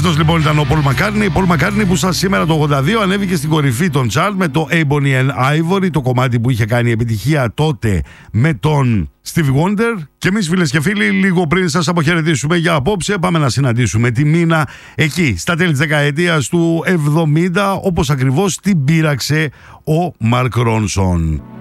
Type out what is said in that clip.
Αυτός λοιπόν ήταν ο Paul McCartney. Paul McCartney που σας σήμερα το 82 ανέβηκε στην κορυφή των chart με το Ebony and Ivory, το κομμάτι που είχε κάνει επιτυχία τότε με τον Stevie Wonder. Και εμείς, φίλες και φίλοι, λίγο πριν σας αποχαιρετήσουμε για απόψε, πάμε να συναντήσουμε τη Μίνα εκεί στα τέλη της δεκαετίας του 70, όπως ακριβώς την πείραξε ο Mark Ronson.